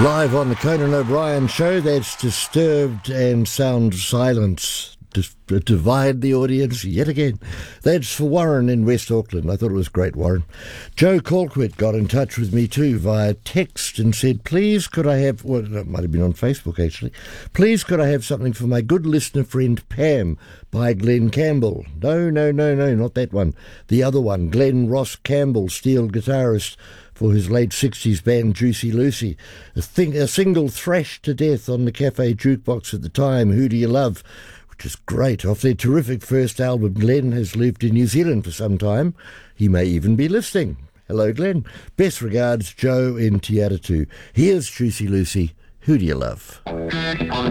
Live on the Conan O'Brien Show, that's Disturbed and Sound Silence. Divide the audience yet again. That's for Warren in West Auckland. I thought it was great, Warren. Joe Colquitt got in touch with me too via text and said, please could I have, well, it might have been on Facebook actually, please could I have something for my good listener friend Pam by Glenn Campbell. No, not that one. The other one, Glenn Ross Campbell, steel guitarist for his late 60s band Juicy Lucy. A single thrashed to death on the cafe jukebox at the time, Who Do You Love? Which is great. Off their terrific first album, Glenn has lived in New Zealand for some time. He may even be listening. Hello, Glenn. Best regards, Joe in Te Aratu. Here's Juicy Lucy, Who Do You Love?